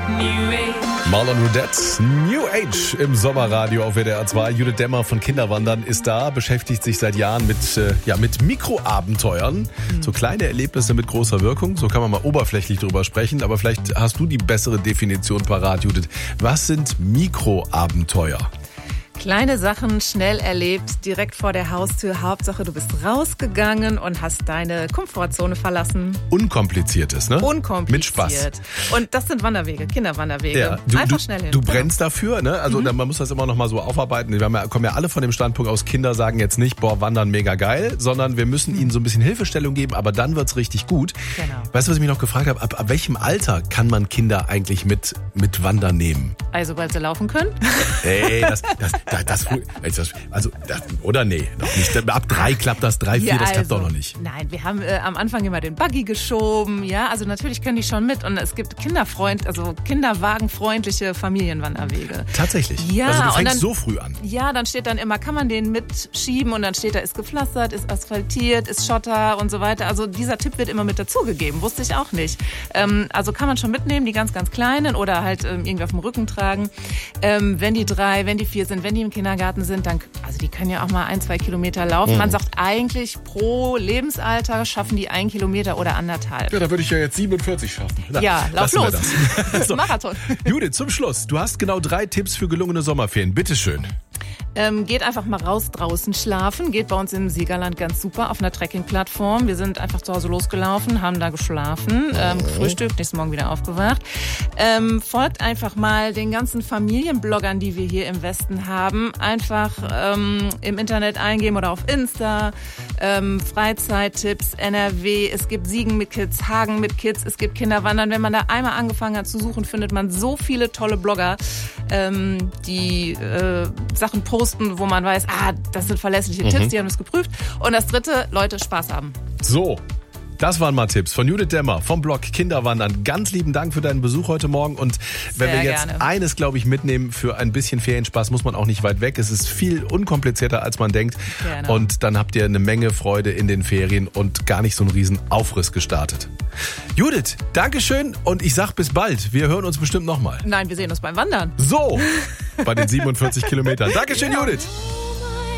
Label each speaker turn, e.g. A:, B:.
A: Marlon Rudette, New Age im Sommerradio auf WDR 2. Judith Demmer von Kinderwandern ist da, beschäftigt sich seit Jahren mit Mikroabenteuern. So kleine Erlebnisse mit großer Wirkung. So kann man mal oberflächlich drüber sprechen. Aber vielleicht hast du die bessere Definition parat, Judith. Was sind Mikroabenteuer?
B: Kleine Sachen schnell erlebt, direkt vor der Haustür. Hauptsache, du bist rausgegangen und hast deine Komfortzone verlassen.
A: Unkompliziertes, ne?
B: Unkompliziert.
A: Mit Spaß.
B: Und das sind Wanderwege, Kinderwanderwege.
A: Ja,
B: einfach schnell hin.
A: Du brennst dafür, ne? Also man muss das immer noch mal so aufarbeiten. Wir kommen ja alle von dem Standpunkt aus, Kinder sagen jetzt nicht, boah, Wandern mega geil, sondern wir müssen ihnen so ein bisschen Hilfestellung geben, aber dann wird's richtig gut.
B: Genau.
A: Weißt du, was ich mich noch gefragt habe? Ab welchem Alter kann man Kinder eigentlich mit Wandern nehmen?
B: Also, weil sie laufen können?
A: Hey, oder nee, noch nicht. Ab 3 klappt das, 3, 4, das klappt doch noch nicht.
B: Nein, wir haben am Anfang immer den Buggy geschoben, ja, also natürlich können die schon mit und es gibt kinderwagenfreundliche Familienwanderwege.
A: Tatsächlich?
B: Ja.
A: Also du fängst
B: dann,
A: so früh an?
B: Ja, dann steht dann immer, kann man den mitschieben und dann steht da, ist gepflastert, ist asphaltiert, ist Schotter und so weiter. Also dieser Tipp wird immer mit dazugegeben, wusste ich auch nicht. Also kann man schon mitnehmen, die ganz, ganz Kleinen oder halt irgendwie auf dem Rücken tragen. Wenn die 3, wenn die 4 sind, wenn die im Kindergarten sind, dann, also die können ja auch mal 1-2 Kilometer laufen. Man sagt eigentlich, pro Lebensalter schaffen die 1 Kilometer oder 1,5.
A: Ja, da würde ich ja jetzt 47 schaffen. Na,
B: ja, lauf los.
A: Das ist
B: Marathon.
A: Judith, zum Schluss. Du hast genau 3 Tipps für gelungene Sommerferien. Bitteschön.
B: Geht einfach mal raus draußen schlafen. Geht bei uns im Siegerland ganz super auf einer Trekkingplattform. Wir sind einfach zu Hause losgelaufen, haben da geschlafen, gefrühstückt, nächsten Morgen wieder aufgewacht. Folgt einfach mal den ganzen Familienbloggern, die wir hier im Westen haben. Einfach im Internet eingeben oder auf Insta. Freizeittipps, NRW. Es gibt Siegen mit Kids, Hagen mit Kids. Es gibt Kinderwandern. Wenn man da einmal angefangen hat zu suchen, findet man so viele tolle Blogger, die Sachen posten, wo man weiß, das sind verlässliche Tipps, die haben das geprüft. Und das 3, Leute, Spaß haben.
A: So, das waren mal Tipps von Judith Demmer vom Blog Kinderwandern. Ganz lieben Dank für deinen Besuch heute Morgen. Und wenn wir jetzt eines, glaube ich, mitnehmen für ein bisschen Ferienspaß, muss man auch nicht weit weg. Es ist viel unkomplizierter, als man denkt. Genau. Und dann habt ihr eine Menge Freude in den Ferien und gar nicht so einen riesen Aufriss gestartet. Judith, Dankeschön und ich sag bis bald. Wir hören uns bestimmt nochmal.
B: Nein, wir sehen uns beim Wandern.
A: So, bei den 47 Kilometern. Dankeschön, Judith.